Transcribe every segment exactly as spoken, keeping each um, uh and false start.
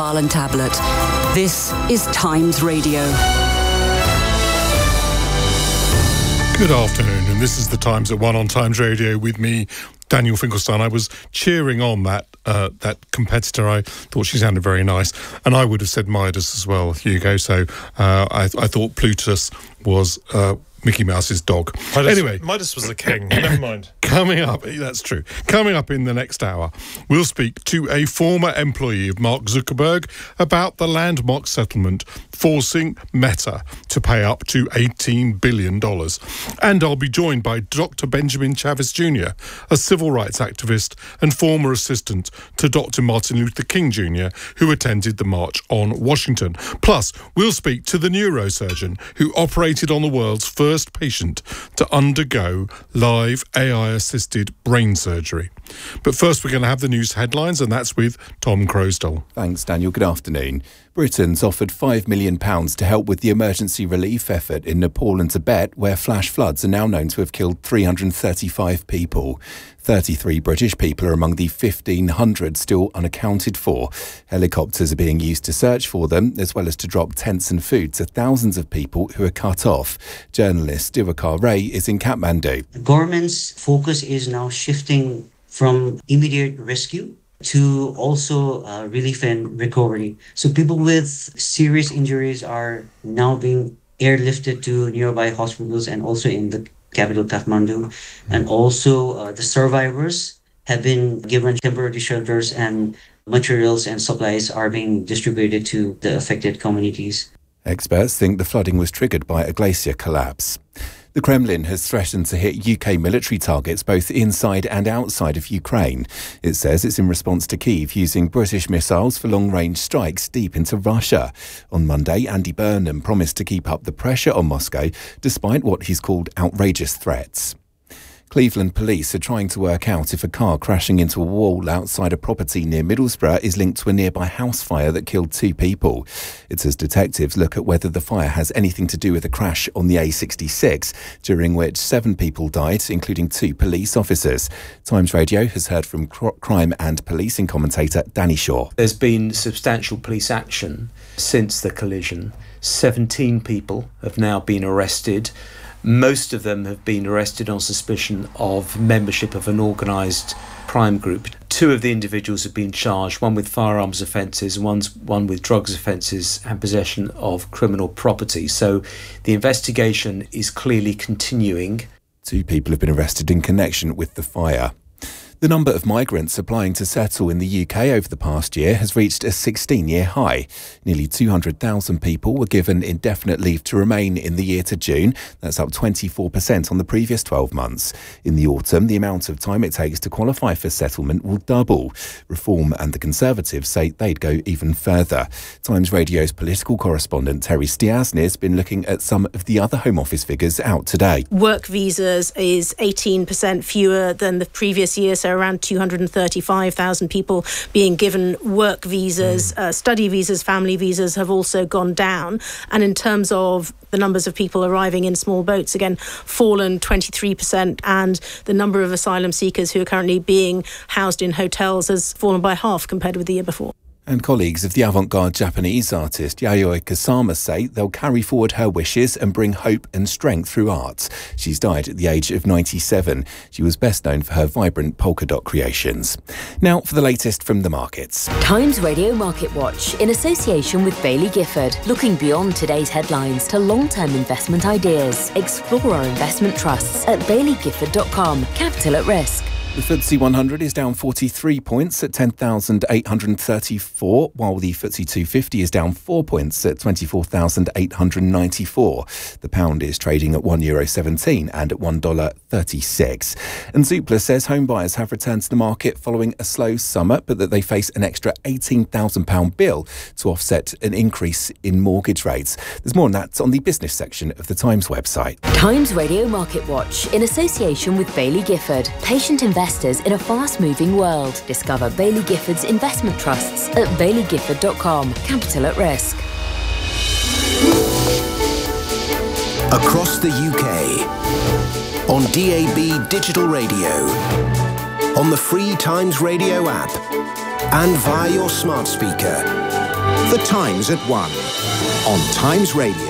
and tablet. This is Times Radio. Good afternoon, and this is the Times at One on Times Radio with me, Daniel Finkelstein. I was cheering on that uh, that competitor. I thought she sounded very nice, and I would have said Midas as well, Hugo. So uh, I, I thought Plutus was uh, Mickey Mouse's dog. Midas, anyway, Midas was the king. Never mind. Coming up, that's true. Coming up in the next hour, we'll speak to a former employee of Mark Zuckerberg about the landmark settlement forcing Meta to pay up to eighteen billion dollars. And I'll be joined by Doctor Benjamin Chavis Junior, a civil rights activist and former assistant to Doctor Martin Luther King Junior, who attended the March on Washington. Plus, we'll speak to the neurosurgeon who operated on the world's first patient to undergo live A I-assisted brain surgery. But first, we're going to have the news headlines, and that's with Tom Crosdell. Thanks, Daniel. Good afternoon. Britain's offered five million pounds to help with the emergency relief effort in Nepal and Tibet, where flash floods are now known to have killed three hundred thirty-five people. thirty-three British people are among the fifteen hundred still unaccounted for. Helicopters are being used to search for them, as well as to drop tents and food to thousands of people who are cut off. Journalist Diwakar Ray is in Kathmandu. The government's focus is now shifting from immediate rescue to also uh, relief and recovery. So people with serious injuries are now being airlifted to nearby hospitals and also in the capital Kathmandu. And also uh, the survivors have been given temporary shelters, and materials and supplies are being distributed to the affected communities. Experts think the flooding was triggered by a glacier collapse. The Kremlin has threatened to hit U K military targets both inside and outside of Ukraine. It says it's in response to Kyiv using British missiles for long-range strikes deep into Russia. On Monday, Andy Burnham promised to keep up the pressure on Moscow despite what he's called outrageous threats. Cleveland police are trying to work out if a car crashing into a wall outside a property near Middlesbrough is linked to a nearby house fire that killed two people. It's as detectives look at whether the fire has anything to do with a crash on the A sixty-six, during which seven people died, including two police officers. Times Radio has heard from crime and policing commentator Danny Shaw. There's been substantial police action since the collision. seventeen people have now been arrested. Most of them have been arrested on suspicion of membership of an organised crime group. Two of the individuals have been charged, one with firearms offences, one's one with drugs offences and possession of criminal property. So the investigation is clearly continuing. Two people have been arrested in connection with the fire. The number of migrants applying to settle in the U K over the past year has reached a sixteen-year high. Nearly two hundred thousand people were given indefinite leave to remain in the year to June. That's up twenty-four percent on the previous twelve months. In the autumn, the amount of time it takes to qualify for settlement will double. Reform and the Conservatives say they'd go even further. Times Radio's political correspondent Terry Stiasny has been looking at some of the other Home Office figures out today. Work visas is eighteen percent fewer than the previous year, so around two hundred thirty-five thousand people being given work visas. Mm. Uh, study visas, family visas have also gone down. And in terms of the numbers of people arriving in small boats, again, fallen twenty-three percent. And the number of asylum seekers who are currently being housed in hotels has fallen by half compared with the year before. And colleagues of the avant-garde Japanese artist Yayoi Kusama say they'll carry forward her wishes and bring hope and strength through art. She's died at the age of ninety-seven. She was best known for her vibrant polka dot creations. Now for the latest from the markets. Times Radio Market Watch in association with Baillie Gifford. Looking beyond today's headlines to long-term investment ideas. Explore our investment trusts at baillie gifford dot com. Capital at risk. The F T S E one hundred is down forty-three points at ten thousand eight hundred thirty-four, while the F T S E two fifty is down four points at twenty-four thousand eight hundred ninety-four. The pound is trading at one euro seventeen and at one dollar thirty-six. And Zoopla says home buyers have returned to the market following a slow summer, but that they face an extra eighteen thousand pounds bill to offset an increase in mortgage rates. There's more on that on the business section of the Times website. Times Radio Market Watch in association with Baillie Gifford. Patient investment investors in a fast-moving world. Discover Baillie Gifford's investment trusts at baillie gifford dot com. Capital at risk. Across the U K, on D A B digital radio, on the free Times Radio app, and via your smart speaker. The Times at One on Times Radio.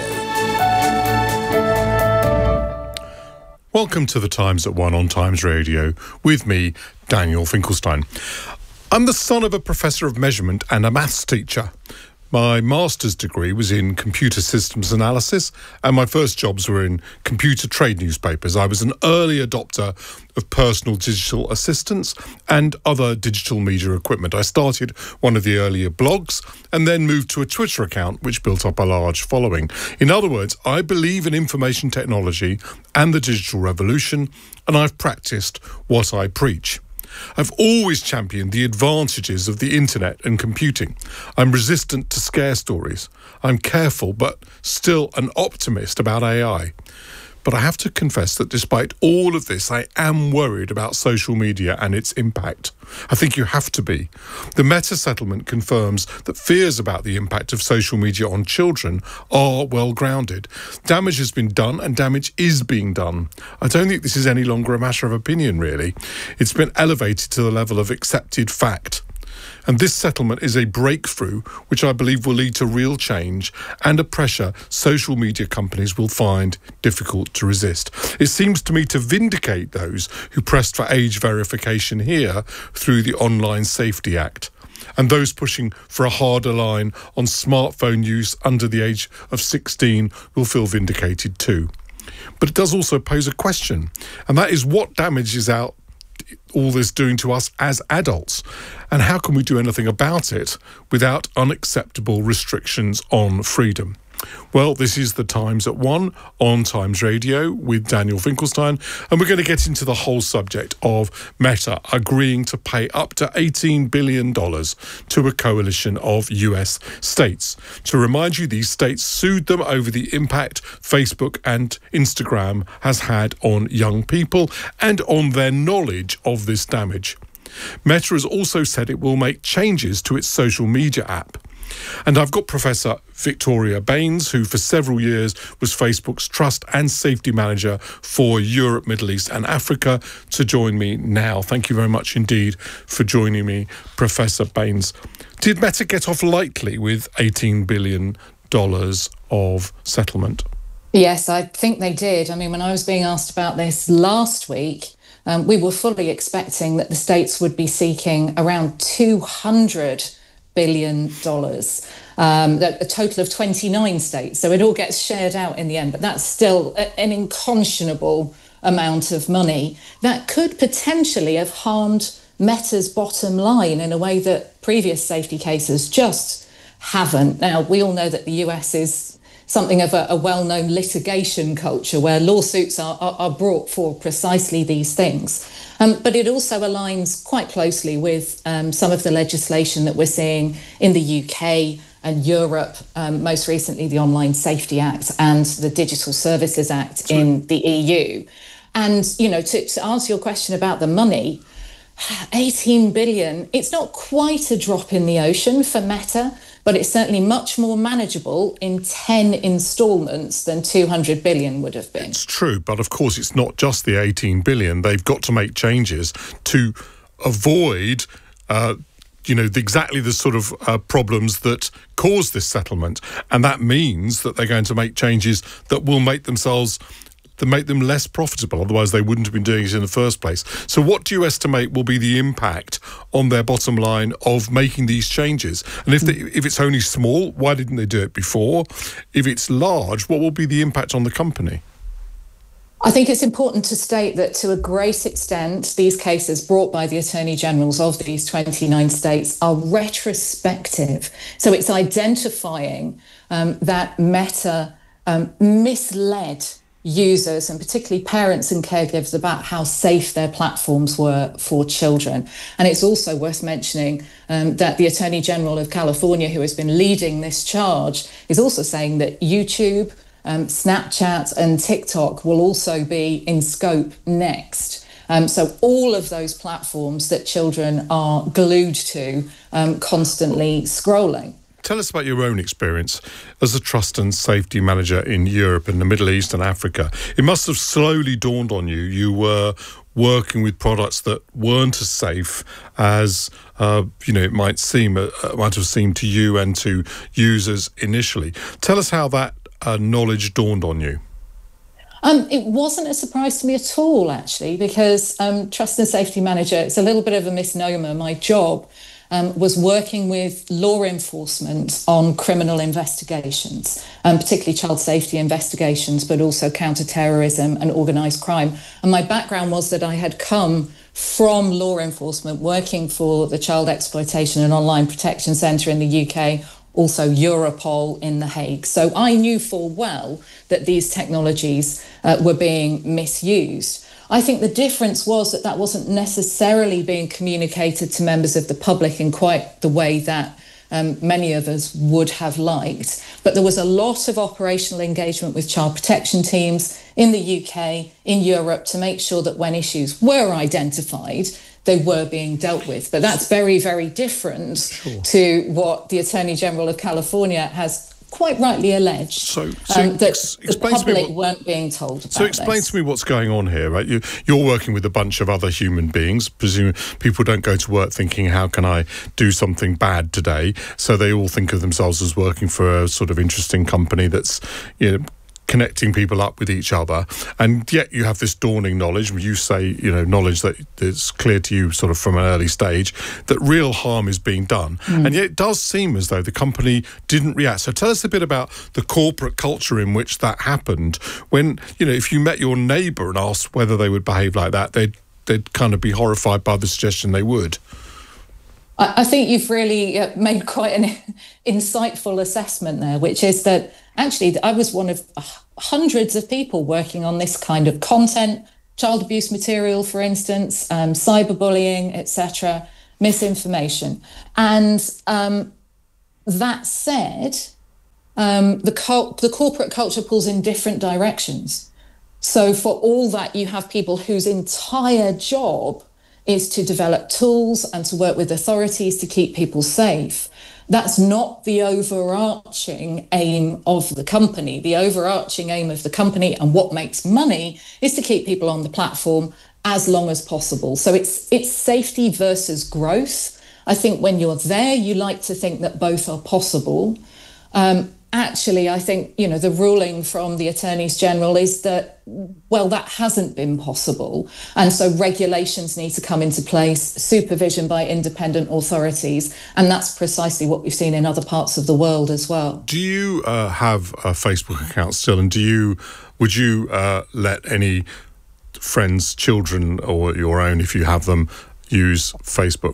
Welcome to The Times at One on Times Radio with me, Daniel Finkelstein. I'm the son of a professor of measurement and a maths teacher. My master's degree was in computer systems analysis, and my first jobs were in computer trade newspapers. I was an early adopter of personal digital assistants and other digital media equipment. I started one of the earlier blogs and then moved to a Twitter account, which built up a large following. In other words, I believe in information technology and the digital revolution, and I've practiced what I preach. I've always championed the advantages of the internet and computing. I'm resistant to scare stories. I'm careful, but still an optimist about A I. But I have to confess that despite all of this, I am worried about social media and its impact. I think you have to be. The Meta settlement confirms that fears about the impact of social media on children are well grounded. Damage has been done and damage is being done. I don't think this is any longer a matter of opinion, really. It's been elevated to the level of accepted fact. And this settlement is a breakthrough which I believe will lead to real change and a pressure social media companies will find difficult to resist. It seems to me to vindicate those who pressed for age verification here through the Online Safety Act. And those pushing for a harder line on smartphone use under the age of sixteen will feel vindicated too. But it does also pose a question, and that is what damage is out all this doing to us as adults, and how can we do anything about it without unacceptable restrictions on freedom? Well, this is The Times at One on Times Radio with Daniel Finkelstein, and we're going to get into the whole subject of Meta agreeing to pay up to eighteen billion dollars to a coalition of U S states. To remind you, these states sued them over the impact Facebook and Instagram has had on young people and on their knowledge of this damage. Meta has also said it will make changes to its social media app. And I've got Professor Victoria Baines, who for several years was Facebook's Trust and Safety Manager for Europe, Middle East and Africa, to join me now. Thank you very much indeed for joining me, Professor Baines. Did Meta get off lightly with eighteen billion dollars of settlement? Yes, I think they did. I mean, when I was being asked about this last week, um, we were fully expecting that the states would be seeking around two hundred billion dollars, um, a total of twenty-nine states. So it all gets shared out in the end, but that's still a, an unconscionable amount of money that could potentially have harmed Meta's bottom line in a way that previous safety cases just haven't. Now, we all know that the U S is something of a, a well-known litigation culture where lawsuits are, are, are brought for precisely these things. Um, but it also aligns quite closely with um, some of the legislation that we're seeing in the U K and Europe, um, most recently the Online Safety Act and the Digital Services Act in the E U. And, you know, to, to answer your question about the money, eighteen billion, it's not quite a drop in the ocean for Meta, but it's certainly much more manageable in ten instalments than two hundred billion would have been. It's true, but of course it's not just the eighteen billion. They've got to make changes to avoid uh, you know, exactly the sort of uh, problems that cause this settlement. And that means that they're going to make changes that will make themselves to make them less profitable. Otherwise, they wouldn't have been doing it in the first place. So what do you estimate will be the impact on their bottom line of making these changes? And if they, if it's only small, why didn't they do it before? If it's large, what will be the impact on the company? I think it's important to state that to a great extent, these cases brought by the Attorney Generals of these twenty-nine states are retrospective. So it's identifying um, that Meta um, misled users and particularly parents and caregivers about how safe their platforms were for children. And it's also worth mentioning um, that the Attorney General of California, who has been leading this charge, is also saying that YouTube, um, Snapchat and TikTok will also be in scope next. Um, so all of those platforms that children are glued to, um, constantly scrolling. Tell us about your own experience as a trust and safety manager in Europe and the Middle East and Africa. It must have slowly dawned on you. You were working with products that weren't as safe as uh, you know it might seem, uh, might have seemed to you and to users initially. Tell us how that uh, knowledge dawned on you. Um, it wasn't a surprise to me at all, actually, because um, Trust and Safety Manager, it's a little bit of a misnomer. My job um, was working with law enforcement on criminal investigations, um, particularly child safety investigations, but also counter-terrorism and organised crime. And my background was that I had come from law enforcement, working for the Child Exploitation and Online Protection Centre in the U K, also Europol in The Hague. So I knew full well that these technologies uh, were being misused. I think the difference was that that wasn't necessarily being communicated to members of the public in quite the way that um, many of us would have liked. But there was a lot of operational engagement with child protection teams in the U K, in Europe, to make sure that when issues were identified, they were being dealt with. But that's very, very different sure. to what the Attorney General of California has quite rightly alleged, so, so um, that ex- the public what, weren't being told about So explain this. to me what's going on here, right? You, you're working with a bunch of other human beings. Presumably people don't go to work thinking, how can I do something bad today? So they all think of themselves as working for a sort of interesting company that's, you know, connecting people up with each other, and yet you have this dawning knowledge. You say, you know, knowledge that is clear to you sort of from an early stage, that real harm is being done. Mm. And yet it does seem as though the company didn't react. So tell us a bit about the corporate culture in which that happened. When, you know, if you met your neighbour and asked whether they would behave like that, they'd, they'd kind of be horrified by the suggestion they would. I think you've really made quite an insightful assessment there, which is that actually I was one of hundreds of people working on this kind of content, child abuse material, for instance, um, cyberbullying, et cetera, misinformation. And um, that said, um, the, co- the corporate culture pulls in different directions. So for all that, you have people whose entire job is to develop tools and to work with authorities to keep people safe. That's not the overarching aim of the company. The overarching aim of the company and what makes money is to keep people on the platform as long as possible. So it's it's safety versus growth. I think when you're there, you like to think that both are possible. Um, Actually, I think, you know, the ruling from the Attorneys General is that, well, that hasn't been possible. And so regulations need to come into place, supervision by independent authorities. And that's precisely what we've seen in other parts of the world as well. Do you uh, have a Facebook account still? And do you, would you uh, let any friends, children, or your own, if you have them, use Facebook?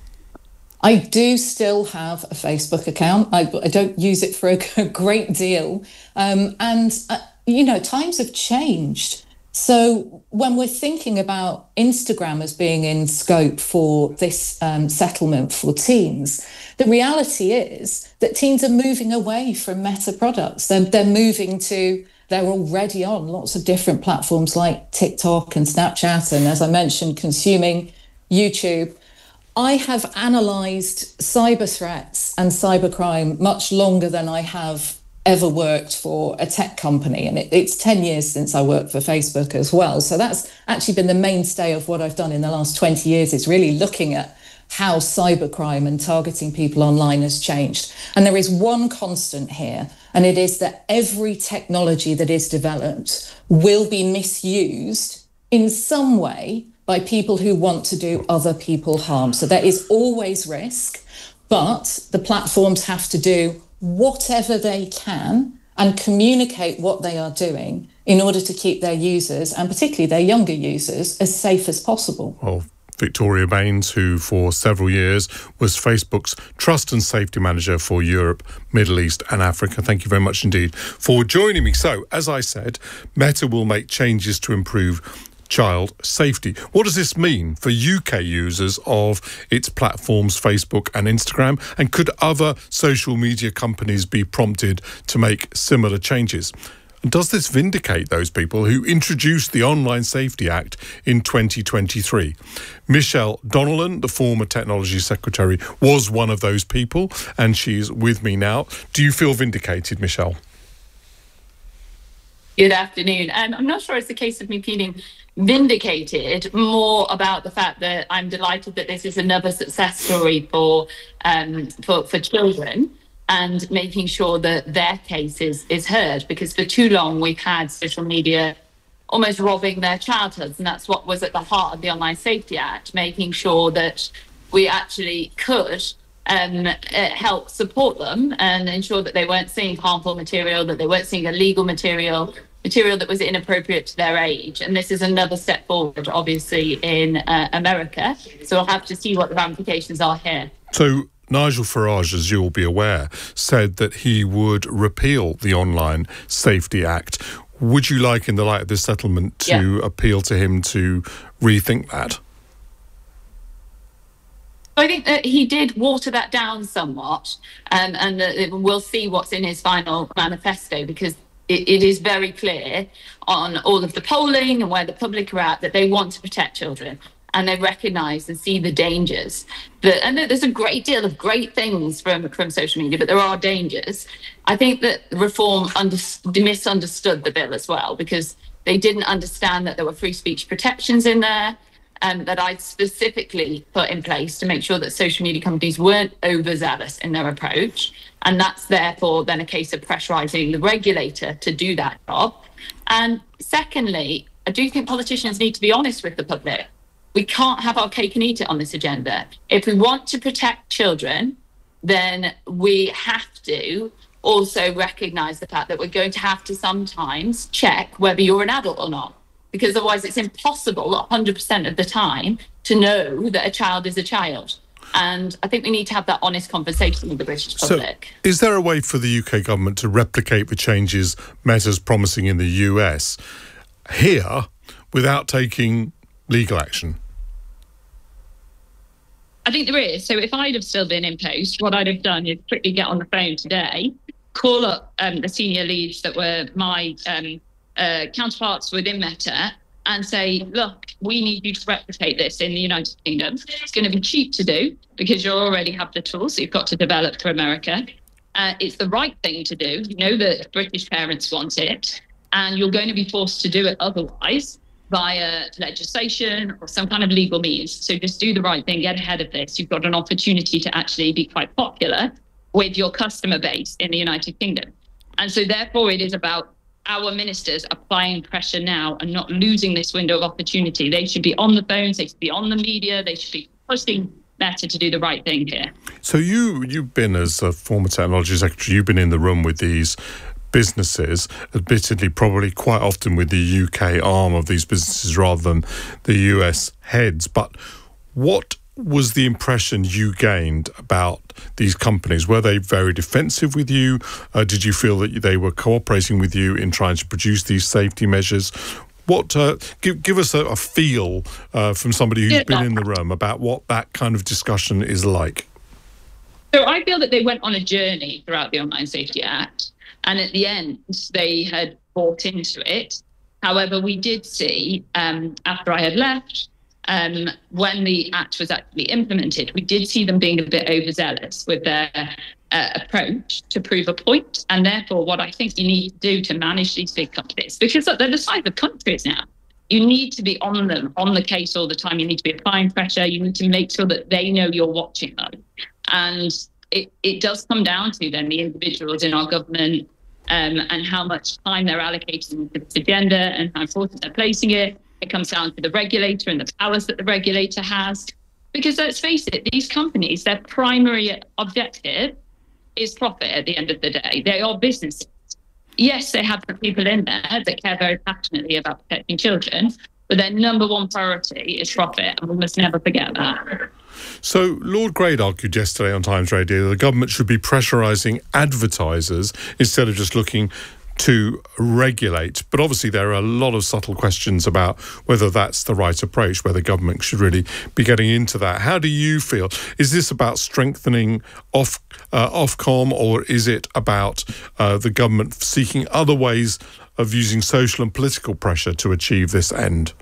I do still have a Facebook account. I, I don't use it for a, a great deal. Um, and, uh, you know, times have changed. So when we're thinking about Instagram as being in scope for this um, settlement for teens, the reality is that teens are moving away from Meta products. They're, they're moving to, they're already on lots of different platforms like TikTok and Snapchat. And as I mentioned, consuming YouTube. I have analysed cyber threats and cybercrime much longer than I have ever worked for a tech company. And it, it's ten years since I worked for Facebook as well. So that's actually been the mainstay of what I've done in the last twenty years, is really looking at how cybercrime and targeting people online has changed. And there is one constant here, and it is that every technology that is developed will be misused in some way by people who want to do other people harm. So there is always risk, but the platforms have to do whatever they can and communicate what they are doing in order to keep their users, and particularly their younger users, as safe as possible. Well, Victoria Baines, who for several years was Facebook's Trust and Safety Manager for Europe, Middle East and Africa. Thank you very much indeed for joining me. So, as I said, Meta will make changes to improve child safety. What does this mean for U K users of its platforms, Facebook and Instagram? And could other social media companies be prompted to make similar changes? And does this vindicate those people who introduced the Online Safety Act in twenty twenty-three? Michelle Donnellan, the former Technology Secretary, was one of those people, and she's with me now. Do you feel vindicated, Michelle? Good afternoon. Um, I'm not sure it's a case of me feeling vindicated, more about the fact that I'm delighted that this is another success story for um, for, for children, and making sure that their case is, is heard, because for too long we've had social media almost robbing their childhoods, and that's what was at the heart of the Online Safety Act, making sure that we actually could um, uh, help support them and ensure that they weren't seeing harmful material, that they weren't seeing illegal material, material that was inappropriate to their age. And this is another step forward, obviously, in uh, America. So we'll have to see what the ramifications are here. So Nigel Farage, as you'll be aware, said that he would repeal the Online Safety Act. Would you like, in the light of this settlement, to yeah. appeal to him to rethink that? I think that he did water that down somewhat, um, and that we'll see what's in his final manifesto, because it, it is very clear on all of the polling and where the public are at that they want to protect children, and they recognise and see the dangers. That, and there's a great deal of great things from, from social media, but there are dangers. I think that reform under, misunderstood the bill as well, because they didn't understand that there were free speech protections in there, and that I'd specifically put in place to make sure that social media companies weren't overzealous in their approach. And that's therefore then a case of pressurising the regulator to do that job. And secondly, I do think politicians need to be honest with the public. We can't have our cake and eat it on this agenda. If we want to protect children, then we have to also recognise the fact that we're going to have to sometimes check whether you're an adult or not, because otherwise it's impossible one hundred percent of the time to know that a child is a child. And I think we need to have that honest conversation with the British public. So, is there a way for the U K government to replicate the changes Meta's promising in the U S here without taking legal action? I think there is. So if I'd have still been in post, what I'd have done is quickly get on the phone today, call up um, the senior leads that were my um, uh, counterparts within Meta, and say, look, we need you to replicate this in the United Kingdom. It's going to be cheap to do because you already have the tools, so you've got to develop for America. Uh, it's the right thing to do. You know that British parents want it, and you're going to be forced to do it otherwise via legislation or some kind of legal means. So just do the right thing, get ahead of this. You've got an opportunity to actually be quite popular with your customer base in the United Kingdom. And so therefore it is about our ministers applying pressure now and not losing this window of opportunity. They should be on the phones, they should be on the media, they should be pushing Meta to do the right thing here. So you, you've been, as a former technology secretary, you've been in the room with these businesses, admittedly probably quite often with the U K arm of these businesses rather than the U S heads. But what was the impression you gained about these companies? Were they very defensive with you? Uh, did you feel that they were cooperating with you in trying to produce these safety measures? What uh, give, give us a, a feel uh, from somebody who's yeah, been in the room about what that kind of discussion is like. So I feel that they went on a journey throughout the Online Safety Act, and at the end, they had bought into it. However, we did see, um, after I had left, um, when the Act was actually implemented, we did see them being a bit overzealous with their uh, approach to prove a point. And therefore, what I think you need to do to manage these big companies, because they're the size of countries now, you need to be on them, on the case all the time. You need to be applying pressure. You need to make sure that they know you're watching them. And it, it does come down to then the individuals in our government um, and how much time they're allocating to this agenda and how important they're placing it. It comes down to the regulator and the powers that the regulator has. Because let's face it, these companies, their primary objective is profit at the end of the day. They are businesses. Yes, they have the people in there that care very passionately about protecting children, but their number one priority is profit, and we must never forget that. So Lord Grade argued yesterday on Times Radio that the government should be pressurising advertisers instead of just looking to regulate. But obviously there are a lot of subtle questions about whether that's the right approach, whether government should really be getting into that. How do you feel? Is this about strengthening off, uh, Ofcom, or is it about uh, the government seeking other ways of using social and political pressure to achieve this end?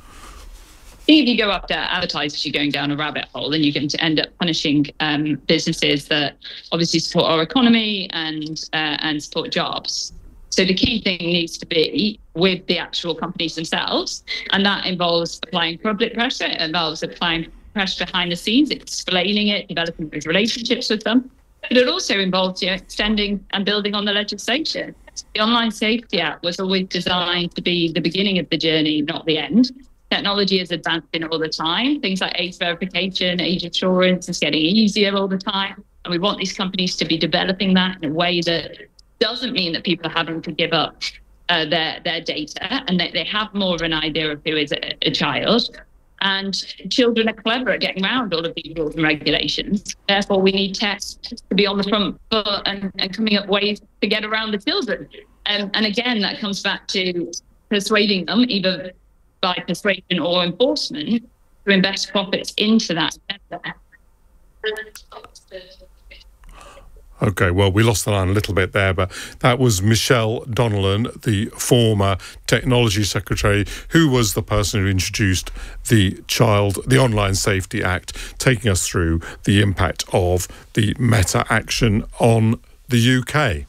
If you go after advertisers, you're going down a rabbit hole, and you're going to end up punishing um, businesses that obviously support our economy and uh, and support jobs. So the key thing needs to be with the actual companies themselves, and that involves applying public pressure, it involves applying pressure behind the scenes, explaining it, developing those relationships with them. But it also involves, you know, extending and building on the legislation. The Online Safety Act was always designed to be the beginning of the journey, not the end. Technology is advancing all the time. Things like age verification, age assurance is getting easier all the time. And we want these companies to be developing that in a way that doesn't mean that people are having to give up uh, their, their data, and that they have more of an idea of who is a, a child. And children are clever at getting around all of these rules and regulations. Therefore, we need tech to be on the front foot and, and coming up ways to get around the children. Um, and again, that comes back to persuading them, either by persuasion or enforcement, to invest profits into that. Okay, well, we lost the line a little bit there, but that was Michelle Donnellan, the former Technology Secretary, who was the person who introduced the Child, the Online Safety Act, taking us through the impact of the Meta action on the U K.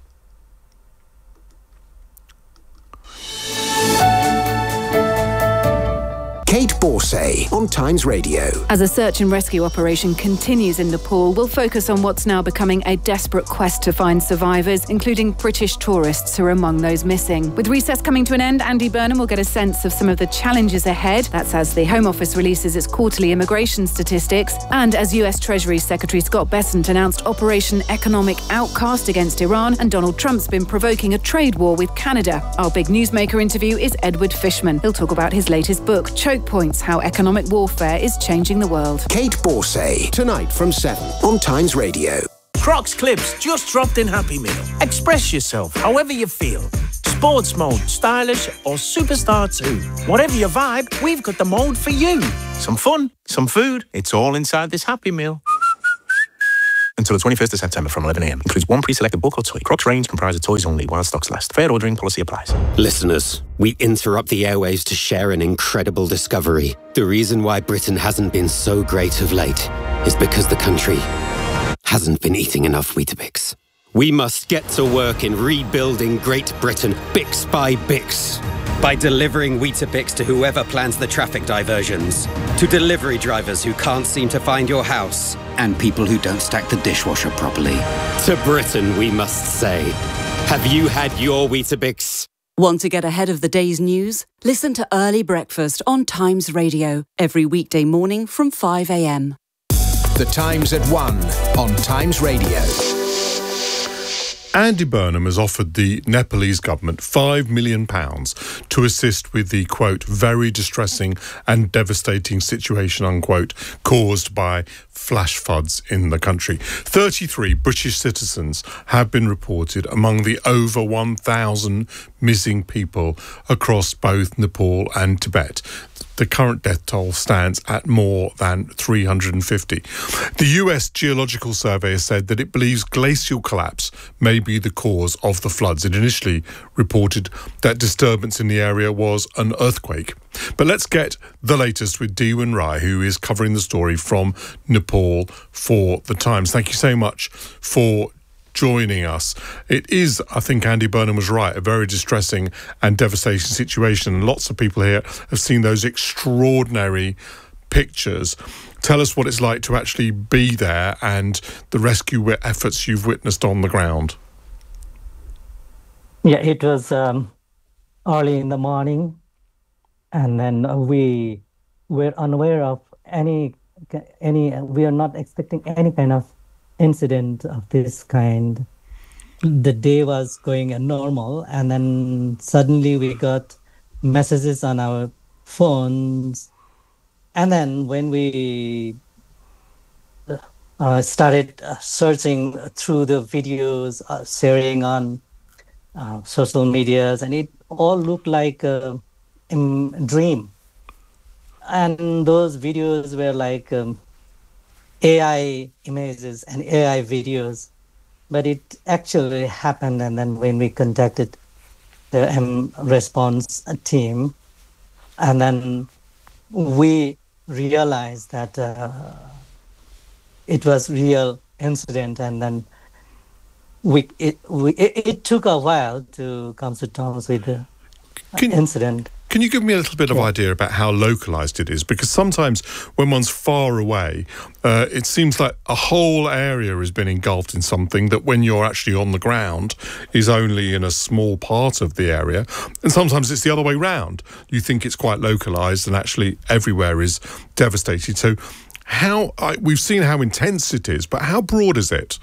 Kate Borsay on Times Radio. As a search and rescue operation continues in Nepal, we'll focus on what's now becoming a desperate quest to find survivors, including British tourists who are among those missing. With recess coming to an end, Andy Burnham will get a sense of some of the challenges ahead. That's as the Home Office releases its quarterly immigration statistics, and as U S Treasury Secretary Scott Bessent announced Operation Economic Outcast against Iran, and Donald Trump's been provoking a trade war with Canada. Our big newsmaker interview is Edward Fishman. He'll talk about his latest book, Choke Points: How Economic Warfare is Changing the World. Kate Borsay, tonight from seven on Times Radio. Crocs Clips just dropped in Happy Meal. Express yourself however you feel. Sports mode, stylish or superstar too. Whatever your vibe, we've got the mode for you. Some fun, some food, it's all inside this Happy Meal. Until the twenty-first of September from eleven a m. Includes one pre-selected book or toy. Crocs range comprises toys only while stocks last. Fair ordering policy applies. Listeners, we interrupt the airwaves to share an incredible discovery. The reason why Britain hasn't been so great of late is because the country hasn't been eating enough Weetabix. We must get to work in rebuilding Great Britain, Bix by Bix. By delivering Weetabix to whoever plans the traffic diversions, to delivery drivers who can't seem to find your house, and people who don't stack the dishwasher properly. To Britain, we must say, have you had your Weetabix? Want to get ahead of the day's news? Listen to Early Breakfast on Times Radio every weekday morning from five a m. The Times at one on Times Radio. Andy Burnham has offered the Nepalese government five million pounds to assist with the, quote, very distressing and devastating situation, unquote, caused by flash floods in the country. thirty-three British citizens have been reported among the over one thousand missing people across both Nepal and Tibet. The current death toll stands at more than three hundred fifty. The U S Geological Survey has said that it believes glacial collapse may be the cause of the floods. It initially reported that disturbance in the area was an earthquake. But let's get the latest with Dewan Rai, who is covering the story from Nepal for The Times. Thank you so much for joining us. It is, I think Andy Burnham was right, a very distressing and devastating situation. Lots of people here have seen those extraordinary pictures. Tell us what it's like to actually be there and the rescue efforts you've witnessed on the ground. Yeah, it was um, early in the morning, and then we were unaware of any, any, we are not expecting any kind of incident of this kind. The day was going normal, and then suddenly we got messages on our phones, and then when we uh, started searching through the videos, uh, sharing on uh, social medias, and it all looked like a, a dream. And those videos were like um, A I images and A I videos, but it actually happened. And then when we contacted the um, response team, and then we realized that uh, it was real incident, and then we it, we it, it took a while to come to terms with the Can- incident. Can you give me a little bit of idea about how localised it is? Because sometimes when one's far away, uh, it seems like a whole area has been engulfed in something that when you're actually on the ground is only in a small part of the area. And sometimes it's the other way round. You think it's quite localised and actually everywhere is devastated. So how I, we've seen how intense it is, but how broad is it?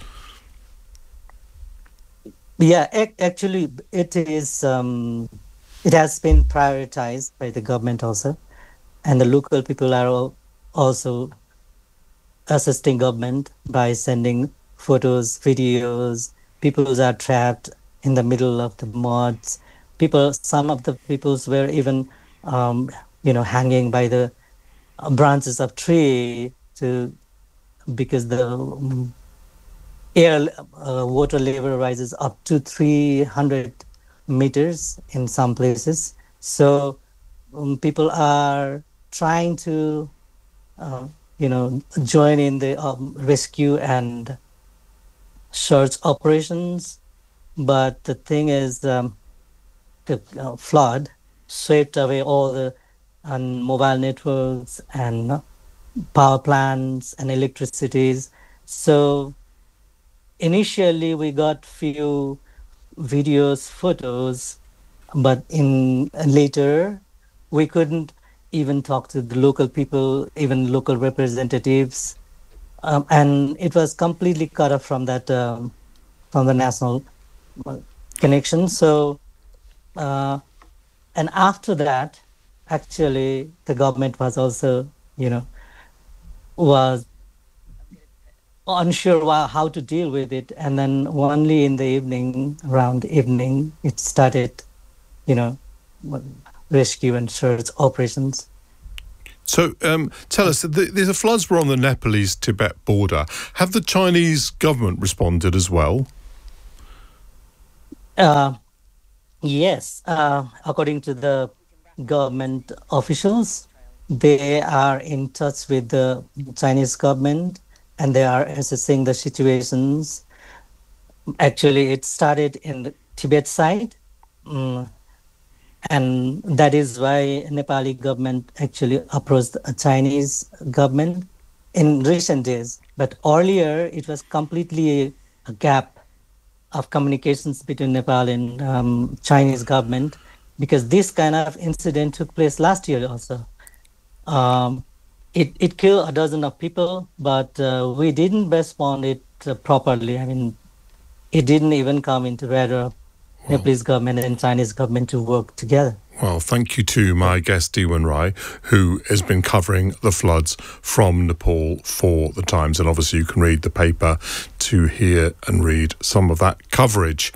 Yeah, ac- actually, it is... Um, It has been prioritized by the government also, and the local people are all also assisting government by sending photos, videos. People who are trapped in the middle of the muds. People, some of the peoples were even, um, you know, hanging by the branches of tree to because the um, air uh, water level rises up to three hundred meters in some places. So um, people are trying to, uh, you know, join in the um, rescue and search operations. But the thing is, um, the uh, flood swept away all the um, mobile networks and power plants and electricities. So initially we got few videos, photos, but in later we couldn't even talk to the local people, even local representatives, um, and it was completely cut off from that um, from the national connection. So, uh, and after that, actually, the government was also, you know, was unsure how to deal with it, and then only in the evening, around evening, it started, you know, rescue and search operations. So um, tell us, the, the floods were on the Nepalese-Tibet border. Have the Chinese government responded as well? Uh, yes, uh, according to the government officials, they are in touch with the Chinese government, and they are assessing the situations. Actually, it started in the Tibet side, um, and that is why Nepali government actually approached the Chinese government in recent days. But earlier, it was completely a gap of communications between Nepal and um, Chinese government, because this kind of incident took place last year also. Um, It, it killed a dozen of people, but uh, we didn't respond it uh, properly. I mean, it didn't even come into radar of well, Nepalese government and Chinese government to work together. Well, thank you to my guest, Diwan Rai, who has been covering the floods from Nepal for The Times. And obviously you can read the paper to hear and read some of that coverage.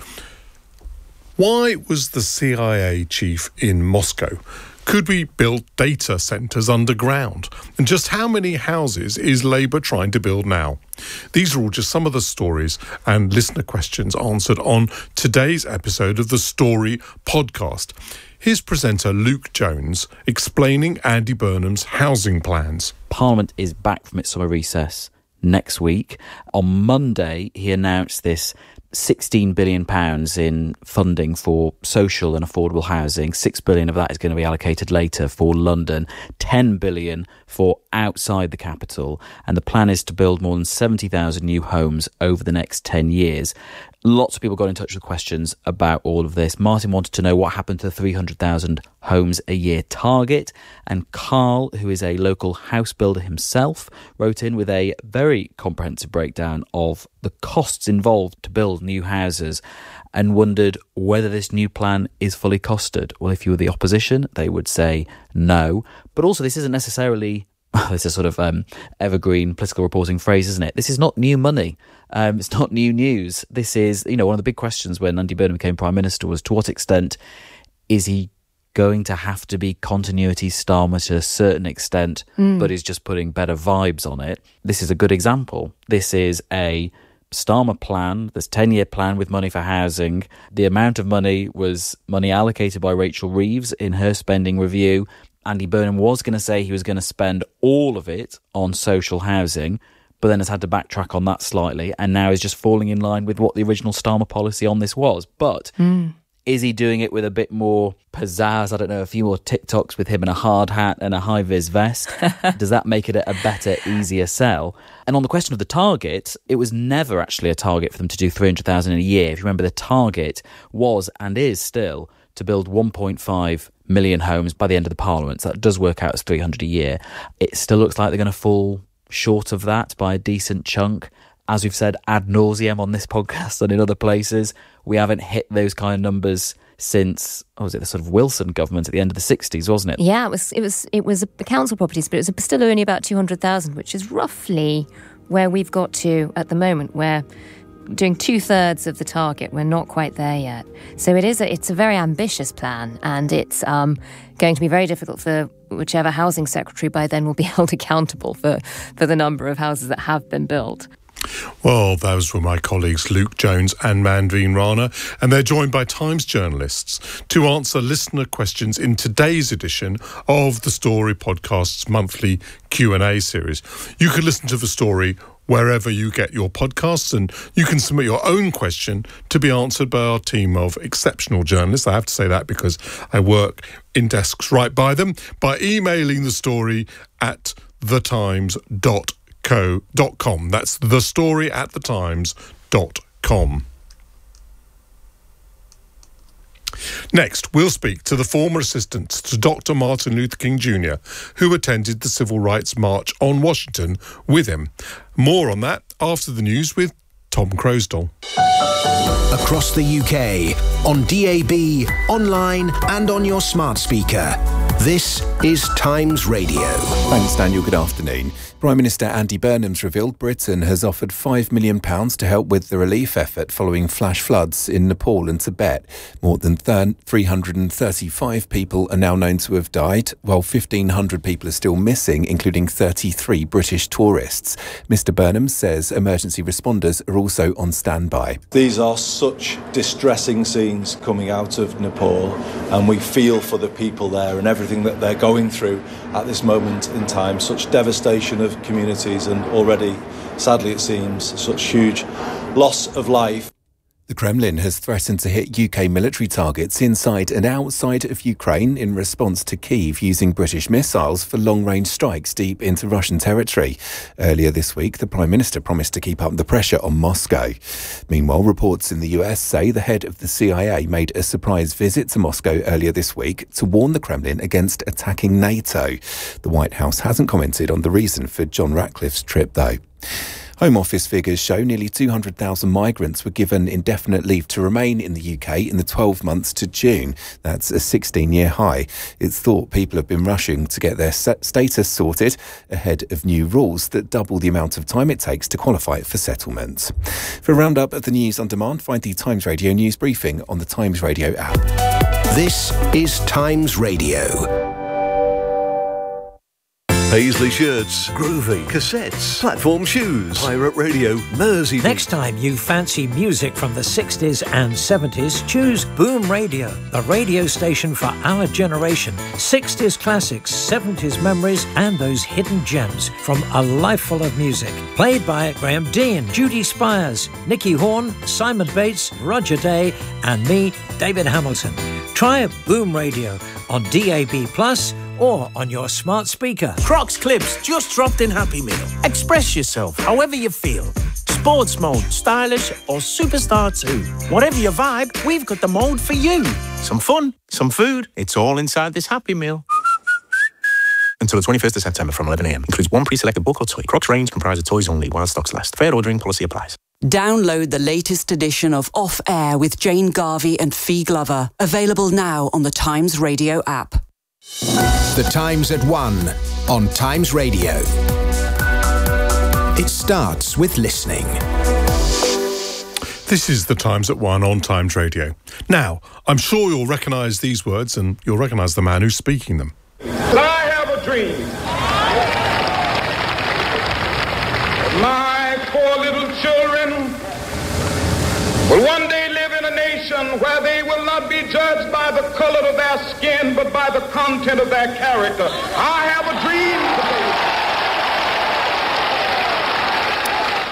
Why was the C I A chief in Moscow? Could we build data centres underground? And just how many houses is Labour trying to build now? These are all just some of the stories and listener questions answered on today's episode of the Story podcast. Here's presenter Luke Jones explaining Andy Burnham's housing plans. Parliament is back from its summer recess next week. On Monday, he announced this sixteen billion pounds in funding for social and affordable housing. six billion of that is going to be allocated later for London, ten billion for outside the capital, and the plan is to build more than seventy thousand new homes over the next ten years. Lots of people got in touch with questions about all of this. Martin wanted to know what happened to the three hundred thousand homes a year target. And Carl, who is a local house builder himself, wrote in with a very comprehensive breakdown of the costs involved to build new houses and wondered whether this new plan is fully costed. Well, if you were the opposition, they would say no. But also, this isn't necessarily... This is sort of um, evergreen political reporting phrase, isn't it? This is not new money. Um, it's not new news. This is, you know, one of the big questions when Andy Burnham became Prime Minister was to what extent is he going to have to be continuity Starmer to a certain extent, mm. but is just putting better vibes on it. This is a good example. This is a Starmer plan, this ten-year plan with money for housing. The amount of money was money allocated by Rachel Reeves in her spending review. Andy Burnham was going to say he was going to spend all of it on social housing, but then has had to backtrack on that slightly, and now is just falling in line with what the original Starmer policy on this was. But Mm. is he doing it with a bit more pizzazz? I don't know, a few more TikToks with him in a hard hat and a high-vis vest. Does that make it a better, easier sell? And on the question of the target, it was never actually a target for them to do three hundred thousand in a year. If you remember, the target was and is still to build one point five million homes by the end of the Parliament. So that does work out as three hundred a year. It still looks like they're going to fall short of that by a decent chunk. As we've said ad nauseum on this podcast and in other places, we haven't hit those kind of numbers since, what was it, the sort of Wilson government at the end of the sixties, wasn't it? Yeah, it was It was. It was the council properties, but it was still only about two hundred thousand, which is roughly where we've got to at the moment. We're doing two-thirds of the target. We're not quite there yet. So it is. A, it's a very ambitious plan, and it's um, going to be very difficult for whichever housing secretary by then will be held accountable for, for the number of houses that have been built. Well, those were my colleagues Luke Jones and Manveen Rana, and they're joined by Times journalists to answer listener questions in today's edition of the Story Podcast's monthly Q and A series. You can listen to the story wherever you get your podcasts, and you can submit your own question to be answered by our team of exceptional journalists. I have to say that because I work in desks right by them, by emailing the story at the times dot co dot com. That's the story at the times dot com. Next, we'll speak to the former assistant to Doctor Martin Luther King Junior, who attended the Civil Rights March on Washington with him. More on that after the news with Tom Crosdell. Across the U K, on D A B, online and on your smart speaker. This is Times Radio. Thanks, Daniel. Good afternoon. Prime Minister Andy Burnham's revealed Britain has offered five million pounds to help with the relief effort following flash floods in Nepal and Tibet. More than three hundred thirty-five people are now known to have died, while fifteen hundred people are still missing, including thirty-three British tourists. Mr Burnham says emergency responders are also on standby. These are such distressing scenes coming out of Nepal, and we feel for the people there and everything that they're going through at this moment in time. Such devastation of communities and already, sadly it seems, such huge loss of life. The Kremlin has threatened to hit U K military targets inside and outside of Ukraine in response to Kyiv using British missiles for long-range strikes deep into Russian territory. Earlier this week, the Prime Minister promised to keep up the pressure on Moscow. Meanwhile, reports in the U S say the head of the C I A made a surprise visit to Moscow earlier this week to warn the Kremlin against attacking NATO. The White House hasn't commented on the reason for John Ratcliffe's trip, though. Home Office figures show nearly two hundred thousand migrants were given indefinite leave to remain in the U K in the twelve months to June. That's a sixteen-year high. It's thought people have been rushing to get their status sorted ahead of new rules that double the amount of time it takes to qualify for settlement. For a roundup of the news on demand, find the Times Radio news briefing on the Times Radio app. This is Times Radio. Paisley shirts, groovy, cassettes, platform shoes, pirate radio, Mersey. Next time you fancy music from the sixties and seventies, choose Boom Radio, the radio station for our generation. sixties classics, seventies memories, and those hidden gems from a life full of music. Played by Graham Dean, Judy Spires, Nicky Horn, Simon Bates, Roger Day, and me, David Hamilton. Try Boom Radio on D A B Plus or on your smart speaker. Crocs Clips just dropped in Happy Meal. Express yourself however you feel. Sports mode, stylish or superstar too. Whatever your vibe, we've got the mode for you. Some fun, some food, it's all inside this Happy Meal. Until the twenty-first of September from eleven a m. Includes one pre-selected book or toy. Crocs range comprises toys only while stocks last. Fair ordering policy applies. Download the latest edition of Off Air with Jane Garvey and Fee Glover. Available now on the Times Radio app. The Times at one on Times Radio. It starts with listening. This is The Times at one on Times Radio. Now, I'm sure you'll recognise these words and you'll recognise the man who's speaking them. I have a dream. My four little children will one day live in a nation where they will not be judged by the color of their skin, but by the content of their character. I have a dream today.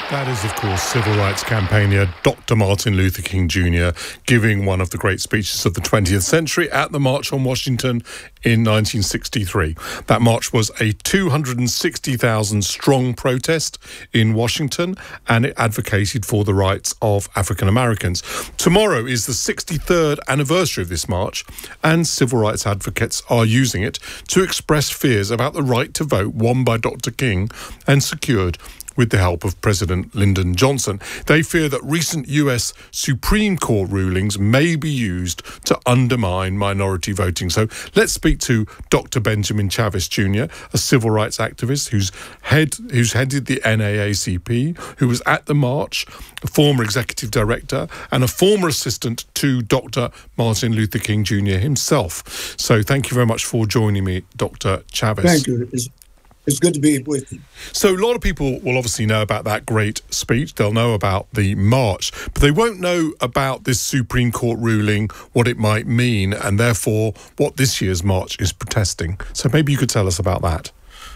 That is, of course, civil rights campaigner Doctor Martin Luther King Junior giving one of the great speeches of the twentieth century at the March on Washington in nineteen sixty-three. That march was a two hundred sixty thousand strong protest in Washington, and it advocated for the rights of African Americans. Tomorrow is the sixty-third anniversary of this march, and civil rights advocates are using it to express fears about the right to vote won by Doctor King and secured with the help of President Lyndon Johnson. They fear that recent U S Supreme Court rulings may be used to undermine minority voting. So let's speak to Doctor Benjamin Chavis Junior, a civil rights activist who's head who's headed the N double A C P, who was at the march, a former executive director, and a former assistant to Doctor Martin Luther King Junior himself. So thank you very much for joining me, Doctor Chavis. Thank you. It's- It's good to be with you. So a lot of people will obviously know about that great speech. They'll know about the march, but they won't know about this Supreme Court ruling, what it might mean, and therefore what this year's march is protesting. So maybe you could tell us about that.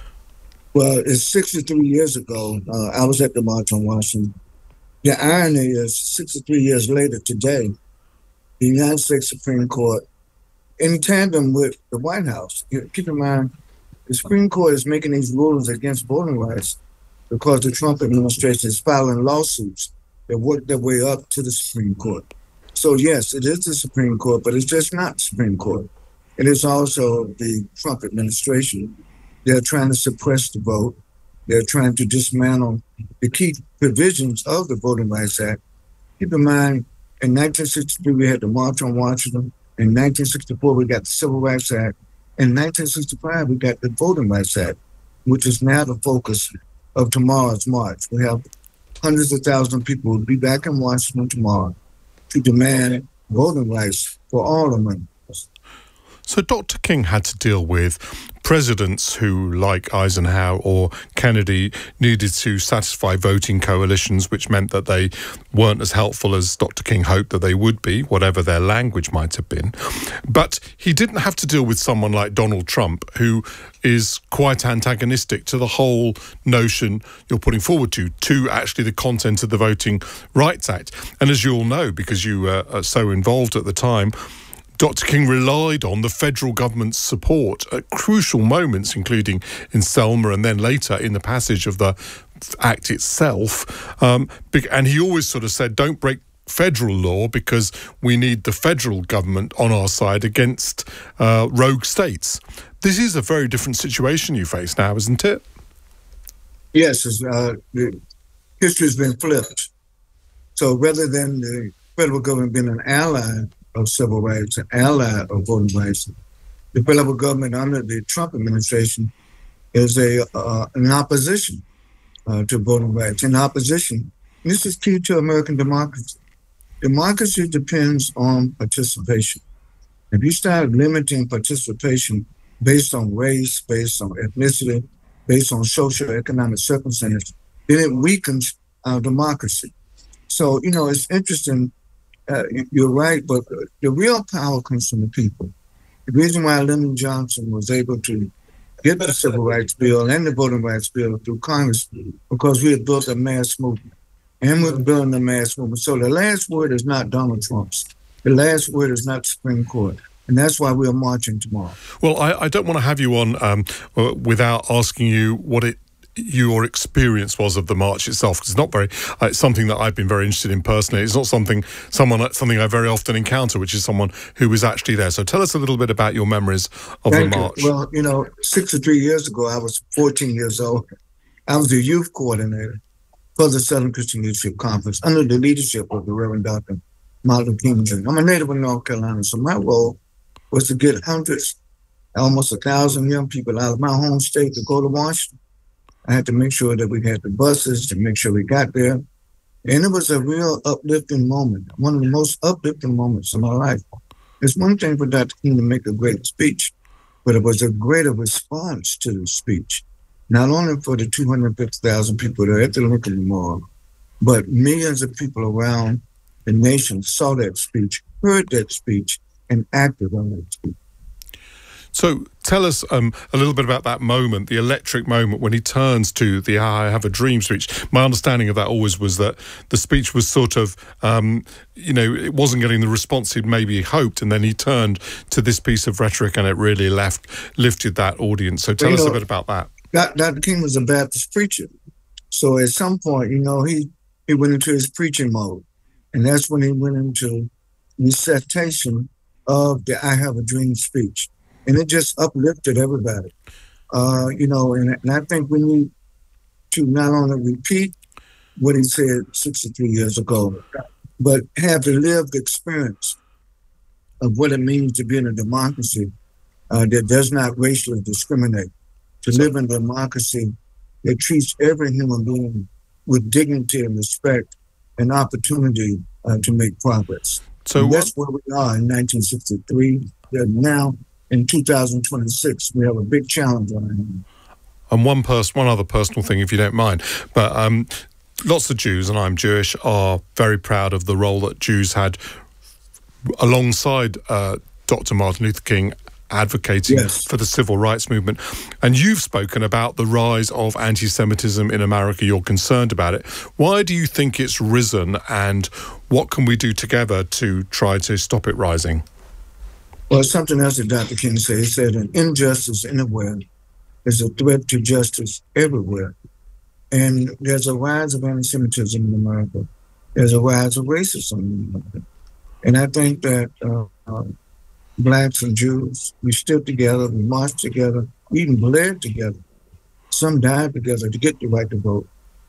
Well, it's sixty-three years ago. Uh, I was at the March on Washington. The irony is, sixty-three years later today, the United States Supreme Court, in tandem with the White House, you know, keep in mind, the Supreme Court is making these rulings against voting rights because the Trump administration is filing lawsuits that work their way up to the Supreme Court. So yes, it is the Supreme Court, but it's just not the Supreme Court. It is also the Trump administration. They're trying to suppress the vote. They're trying to dismantle the key provisions of the Voting Rights Act. Keep in mind, in nineteen sixty-three, we had the March on Washington. In nineteen sixty-four, we got the Civil Rights Act. In nineteen sixty-five, we got the Voting Rights Act, which is now the focus of tomorrow's march. We have hundreds of thousands of people who will be back in Washington tomorrow to demand voting rights for all Americans. So Doctor King had to deal with presidents who, like Eisenhower or Kennedy, needed to satisfy voting coalitions, which meant that they weren't as helpful as Doctor King hoped that they would be, whatever their language might have been. But he didn't have to deal with someone like Donald Trump, who is quite antagonistic to the whole notion you're putting forward to, to actually the content of the Voting Rights Act. And as you all know, because you uh, are so involved at the time, Doctor King relied on the federal government's support at crucial moments, including in Selma and then later in the passage of the Act itself. Um, and he always sort of said, don't break federal law because we need the federal government on our side against uh, rogue states. This is a very different situation you face now, isn't it? Yes, it's, uh, the history's been flipped. So rather than the federal government being an ally of civil rights, an ally of voting rights, the federal government under the Trump administration is a uh, in opposition uh, to voting rights, in opposition. And this is key to American democracy. Democracy depends on participation. If you start limiting participation based on race, based on ethnicity, based on social economic circumstances, then it weakens our democracy. So, you know, it's interesting. Uh, you're right, but the real power comes from the people. The reason why Lyndon Johnson was able to get the Civil Rights Bill and the Voting Rights Bill through Congress, because we had built a mass movement. And we're building a mass movement. So the last word is not Donald Trump's. The last word is not the Supreme Court. And that's why we're marching tomorrow. Well, I, I don't want to have you on um, without asking you what it your experience was of the march itself, because it's not very uh, it's something that I've been very interested in personally. It's not something someone something I very often encounter, which is someone who was actually there. So tell us a little bit about your memories of Thank the you. march. Well, you know, sixty-three years ago, I was fourteen years old. I was the youth coordinator for the Southern Christian Leadership Conference under the leadership of the Reverend Doctor Martin King Junior I'm a native of North Carolina, so my role was to get hundreds, almost a thousand young people out of my home state to go to Washington. I had to make sure that we had the buses to make sure we got there. And it was a real uplifting moment, one of the most uplifting moments of my life. It's one thing for Doctor King to make a great speech, but it was a greater response to the speech, not only for the two hundred fifty thousand people that are at the Lincoln Memorial, but millions of people around the nation saw that speech, heard that speech, and acted on that speech. So tell us um, a little bit about that moment, the electric moment when he turns to the I Have a Dream speech. My understanding of that always was that the speech was sort of, um, you know, it wasn't getting the response he'd maybe hoped, and then he turned to this piece of rhetoric and it really left lifted that audience. So tell you us know, a bit about that. Doctor King was a Baptist preacher. So at some point, you know, he, he went into his preaching mode. And that's when he went into recitation of the I Have a Dream speech. And it just uplifted everybody. Uh, you know, and, and I think we need to not only repeat what he said sixty-three years ago, but have the lived experience of what it means to be in a democracy uh, that does not racially discriminate, to live in a democracy that treats every human being with dignity and respect and opportunity uh, to make progress. So and that's where we are in nineteen sixty-three. And now in two thousand twenty-six, we have a big challenge on our hands. And one pers- one other personal thing, if you don't mind, but um, lots of Jews, and I'm Jewish, are very proud of the role that Jews had alongside uh, Doctor Martin Luther King advocating yes. for the civil rights movement. And you've spoken about the rise of anti-Semitism in America. You're concerned about it. Why do you think it's risen, and what can we do together to try to stop it rising? Well, something else that Doctor King said. He said, an injustice anywhere is a threat to justice everywhere. And there's a rise of anti-Semitism in America. There's a rise of racism in America. And I think that uh, uh, Blacks and Jews, we stood together, we marched together, we even bled together. Some died together to get the right to vote.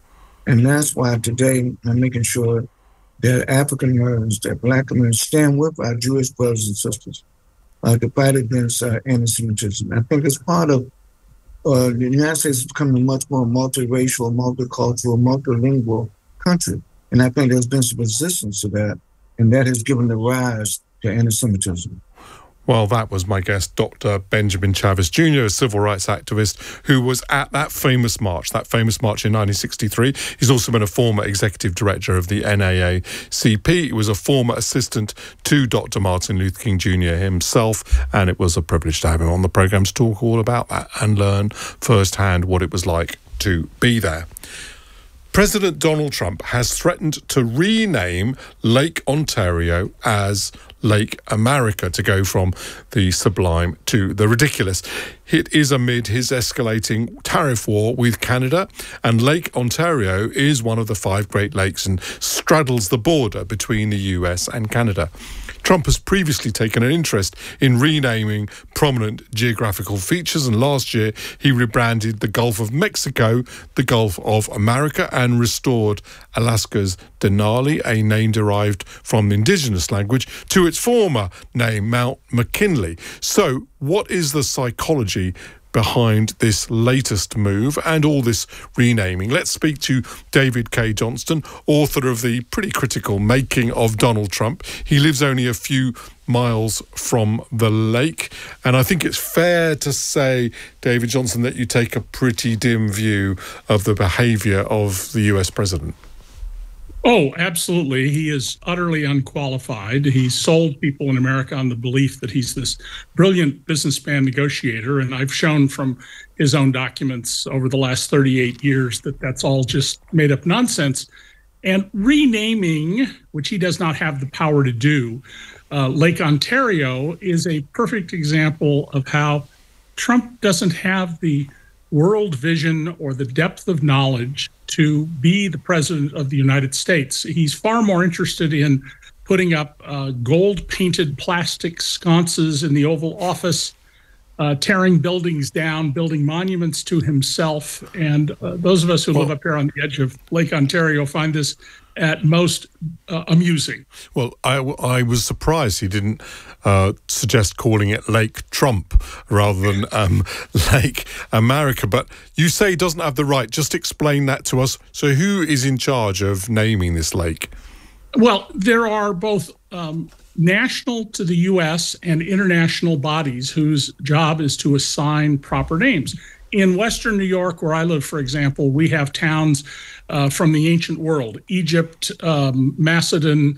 And that's why today I'm making sure that African Americans, that Black Americans stand with our Jewish brothers and sisters uh, to fight against uh, anti-Semitism. I think it's part of uh, the United States is becoming a much more multiracial, multicultural, multilingual country. And I think there's been some resistance to that, and that has given the rise to anti-Semitism. Well, that was my guest, Doctor Benjamin Chavis Junior, a civil rights activist who was at that famous march, that famous march in nineteen sixty-three. He's also been a former executive director of the N double A C P. He was a former assistant to Doctor Martin Luther King Junior himself, and it was a privilege to have him on the programme to talk all about that and learn firsthand what it was like to be there. President Donald Trump has threatened to rename Lake Ontario as Lake America, to go from the sublime to the ridiculous. It is amid his escalating tariff war with Canada, and Lake Ontario is one of the five Great Lakes and straddles the border between the U S and Canada. Trump has previously taken an interest in renaming prominent geographical features, and last year he rebranded the Gulf of Mexico the Gulf of America and restored Alaska's Denali, a name derived from the indigenous language, to its former name, Mount McKinley. So what is the psychology behind this latest move and all this renaming? Let's speak to David Cay Johnston, author of the pretty critical Making of Donald Trump. He lives only a few miles from the lake, and I think it's fair to say, David Johnston, that you take a pretty dim view of the behaviour of the U S president. Oh, absolutely. He is utterly unqualified. He sold people in America on the belief that he's this brilliant businessman negotiator. And I've shown from his own documents over the last thirty-eight years that that's all just made up nonsense. And renaming, which he does not have the power to do, uh, Lake Ontario is a perfect example of how Trump doesn't have the world vision or the depth of knowledge to be the president of the United States. He's far more interested in putting up uh, gold-painted plastic sconces in the Oval Office, uh, tearing buildings down, building monuments to himself. And uh, those of us who well, live up here on the edge of Lake Ontario find this at most uh, amusing. Well, I, I was surprised he didn't uh, suggest calling it Lake Trump rather than um, Lake America. But you say he doesn't have the right. Just explain that to us. So who is in charge of naming this lake? Well, there are both um, national to the U S and international bodies whose job is to assign proper names. In Western New York, where I live, for example, we have towns uh, from the ancient world, Egypt, um, Macedon,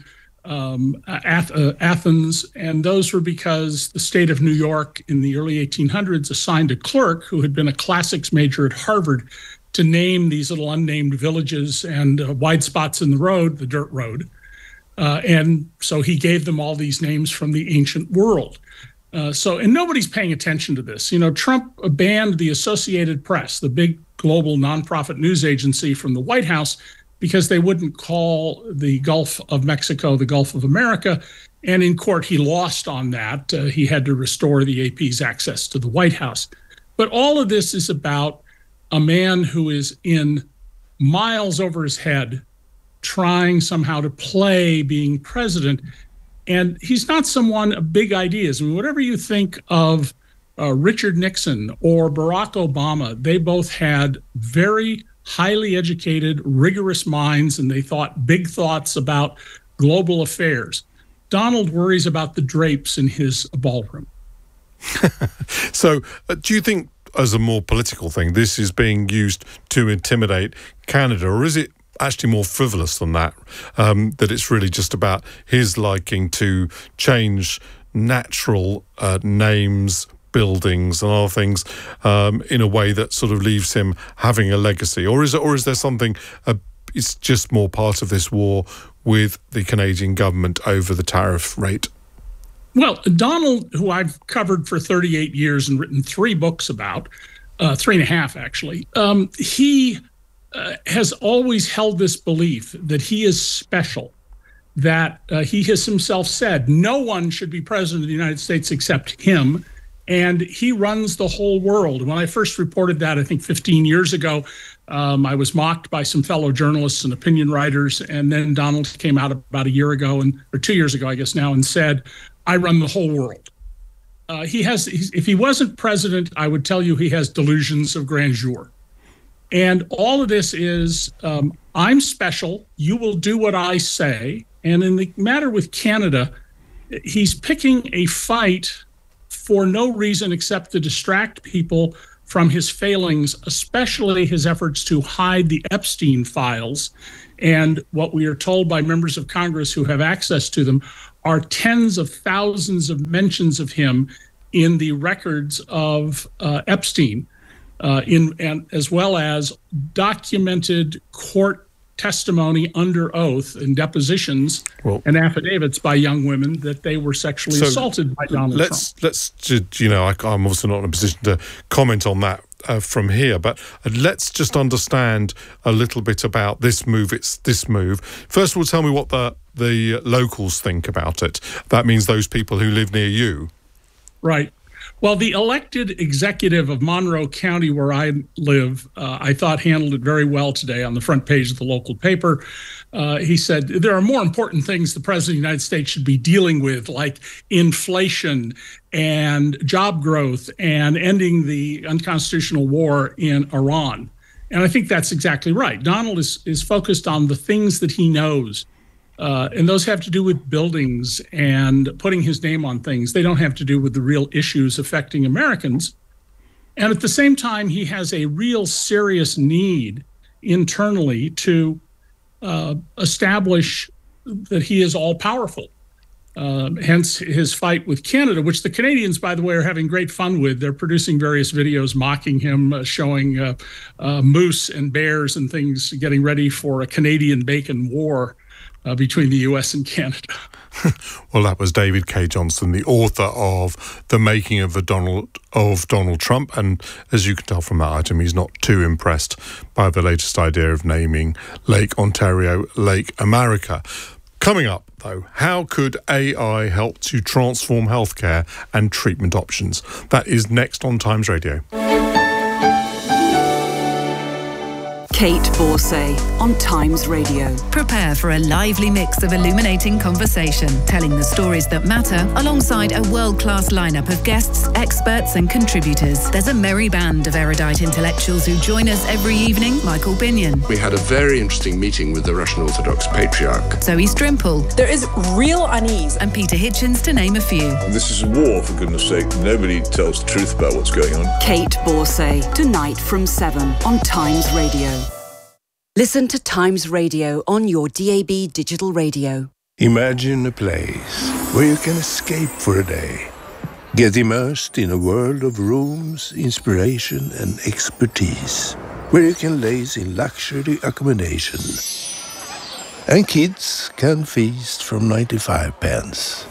um, Ath- uh, Athens, and those were because the state of New York in the early eighteen hundreds assigned a clerk who had been a classics major at Harvard to name these little unnamed villages and uh, wide spots in the road, the dirt road. Uh, and so he gave them all these names from the ancient world. Uh, so, and nobody's paying attention to this. You know, Trump banned the Associated Press, the big global nonprofit news agency, from the White House because they wouldn't call the Gulf of Mexico the Gulf of America. And in court, he lost on that. Uh, he had to restore the A P's access to the White House. But all of this is about a man who is in miles over his head, trying somehow to play being president. And he's not someone of big ideas. I mean, whatever you think of uh, Richard Nixon or Barack Obama, they both had very highly educated, rigorous minds, and they thought big thoughts about global affairs. Donald worries about the drapes in his ballroom. So uh, do you think, as a more political thing, this is being used to intimidate Canada, or is it actually more frivolous than that, um, that it's really just about his liking to change natural uh, names, buildings and other things um, in a way that sort of leaves him having a legacy? Or is it, or is there something, uh, it's just more part of this war with the Canadian government over the tariff rate? Well, Donald, who I've covered for thirty-eight years and written three books about, uh, three and a half actually, um, he uh, has always held this belief that he is special, that uh, he has himself said no one should be president of the United States except him, and he runs the whole world. When I first reported that, I think fifteen years ago, um, I was mocked by some fellow journalists and opinion writers, and then Donald came out about a year ago, and or two years ago, I guess now, and said, I run the whole world. Uh, he has, if he wasn't president, I would tell you he has delusions of grandeur. And all of this is, um, I'm special, you will do what I say. And in the matter with Canada, he's picking a fight for no reason except to distract people from his failings, especially his efforts to hide the Epstein files. And what we are told by members of Congress who have access to them are tens of thousands of mentions of him in the records of uh, Epstein, uh, in and as well as documented court testimony under oath and depositions well, and affidavits by young women that they were sexually so assaulted by Donald let's, Trump. Let's, you know, I, I'm also not in a position to comment on that uh, from here, but let's just understand a little bit about this move. It's this move. First of all, tell me what the the locals think about it. That means those people who live near you. Right. Well, the elected executive of Monroe County, where I live, uh, I thought handled it very well today on the front page of the local paper. Uh, he said, there are more important things the president of the United States should be dealing with, like inflation and job growth and ending the unconstitutional war in Iran. And I think that's exactly right. Donald is, is focused on the things that he knows. Uh, and those have to do with buildings and putting his name on things. They don't have to do with the real issues affecting Americans. And at the same time, he has a real serious need internally to uh, establish that he is all powerful. Uh, hence his fight with Canada, which the Canadians, by the way, are having great fun with. They're producing various videos mocking him, uh, showing uh, uh, moose and bears and things, getting ready for a Canadian bacon war Uh, between the U S and Canada. Well, that was David Cay Johnston, the author of The Making of the Donald of Donald Trump. And as you can tell from that item, he's not too impressed by the latest idea of naming Lake Ontario Lake America. Coming up, though, how could A I help to transform healthcare and treatment options? That is next on Times Radio. Kate Borsay on Times Radio. Prepare for a lively mix of illuminating conversation, telling the stories that matter alongside a world-class lineup of guests, experts and contributors. There's a merry band of erudite intellectuals who join us every evening. Michael Binion. We had a very interesting meeting with the Russian Orthodox Patriarch. Zoe Strimple. There is real unease. And Peter Hitchens, to name a few. This is a war, for goodness sake. Nobody tells the truth about what's going on. Kate Borsay, tonight from seven on Times Radio. Listen to Times Radio on your D A B digital radio. Imagine a place where you can escape for a day. Get immersed in a world of rooms, inspiration and expertise. Where you can laze in luxury accommodation. And kids can feast from ninety-five pence.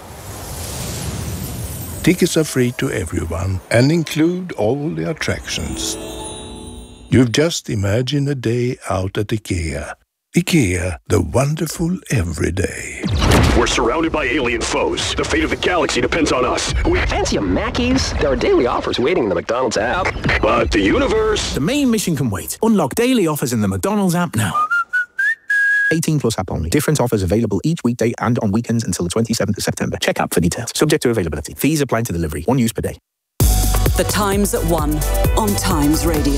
Tickets are free to everyone and include all the attractions. You've just imagined a day out at IKEA. IKEA, the wonderful everyday. We're surrounded by alien foes. The fate of the galaxy depends on us. We fancy a Mackey's? There are daily offers waiting in the McDonald's app. But the universe... The main mission can wait. Unlock daily offers in the McDonald's app now. eighteen plus app only. Different offers available each weekday and on weekends until the twenty-seventh of September. Check app for details. Subject to availability. Fees apply to delivery. One use per day. The Times at one on Times Radio.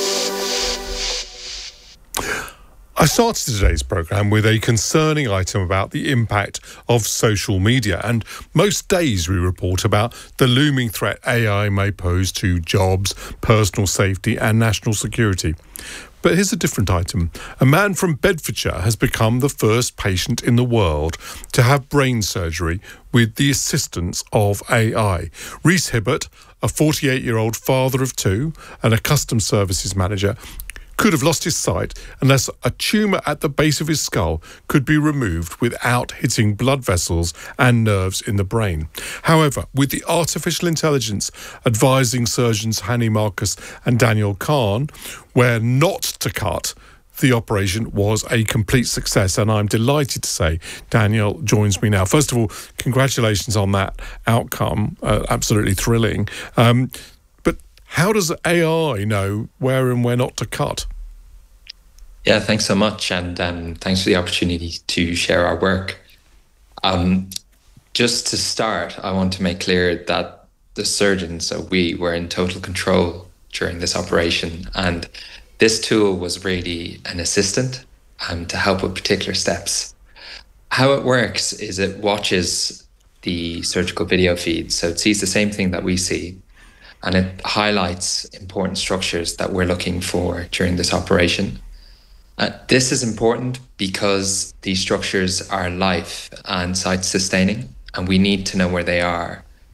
I started today's programme with a concerning item about the impact of social media, and most days we report about the looming threat A I may pose to jobs, personal safety and national security. But here's a different item. A man from Bedfordshire has become the first patient in the world to have brain surgery with the assistance of A I. Rhys Hibbert, a forty-eight-year-old father of two and a customs services manager, could have lost his sight unless a tumour at the base of his skull could be removed without hitting blood vessels and nerves in the brain. However, with the artificial intelligence advising surgeons Hanny Marcus and Daniel Kahn where not to cut, the operation was a complete success, and I'm delighted to say Daniel joins me now. First of all, congratulations on that outcome. Uh, absolutely thrilling. Um, How does A I know where and where not to cut? Yeah, thanks so much. And um, thanks for the opportunity to share our work. Um, just to start, I want to make clear that the surgeons, so we, were in total control during this operation. And this tool was really an assistant um, to help with particular steps. How it works is it watches the surgical video feed. So it sees the same thing that we see. And it highlights important structures that we're looking for during this operation. Uh, this is important because these structures are life and site sustaining, and we need to know where they are